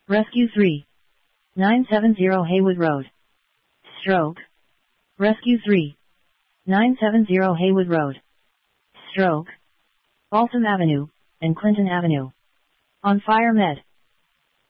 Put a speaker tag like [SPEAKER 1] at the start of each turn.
[SPEAKER 1] Rescue 3. 970 Haywood Road. Stroke. Rescue 3. 970 Haywood Road. Stroke. Balsam Avenue, and Clinton Avenue. On Fire Med.